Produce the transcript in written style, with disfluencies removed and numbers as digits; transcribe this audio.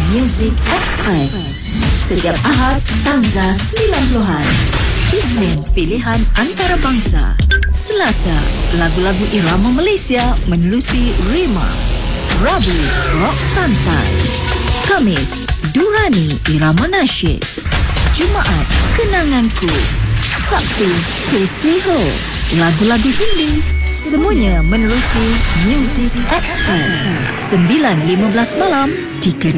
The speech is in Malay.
Music Express. Setiap Ahad, stanza 90-an. Isnin, pilihan antarabangsa. Selasa, lagu-lagu irama Malaysia menerusi Rima. Rabu, rock santai. Khamis, Durani irama nasyid. Jumaat, Kenanganku. Sabtu, Keseho, lagu-lagu Hindi. Semuanya menerusi Music Express 9.15 malam di Kedah.